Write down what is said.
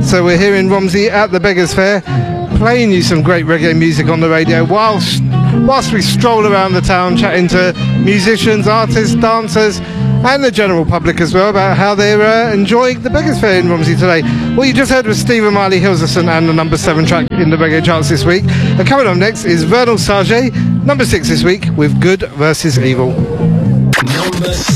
So we're here in Romsey at the Beggars Fair, playing you some great reggae music on the radio whilst we stroll around the town chatting to musicians, artists, dancers and the general public as well about how they're enjoying the Beggars Fair in Romsey today. What you just heard was Stephen Marley Hilderson and the number 7 track in the reggae charts this week. And coming up next is Vernal Sage, number 6 this week with Good versus Evil. Number 6.